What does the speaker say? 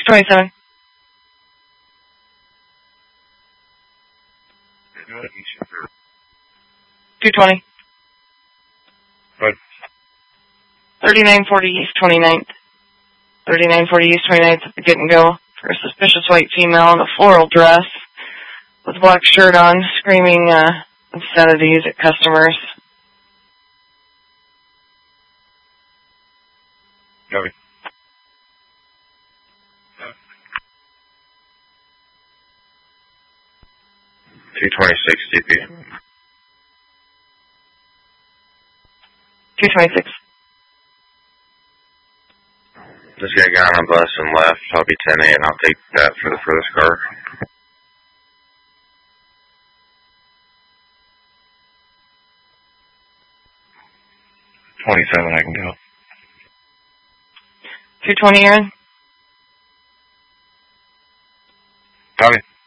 227. Good. 220. Good. 3940 East 29th. 3940 East 29th at the Get and Go for a suspicious white female in a floral dress with a black shirt on, screaming obscenities at customers. Copy. 226 DP. 226. Just got a guy on a bus and left. I'll be 10-8 and I'll take that for the furthest car. 27, I can go. 220, Aaron? Copy.